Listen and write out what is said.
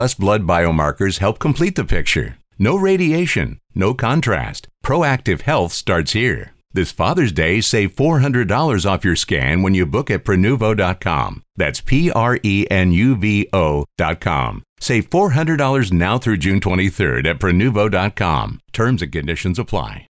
Plus, blood biomarkers help complete the picture. No radiation, no contrast. Proactive Health starts here. This Father's Day, save $400 off your scan when you book at Prenuvo.com. That's Prenuvo.com. Save $400 now through June 23rd at Prenuvo.com. Terms and conditions apply.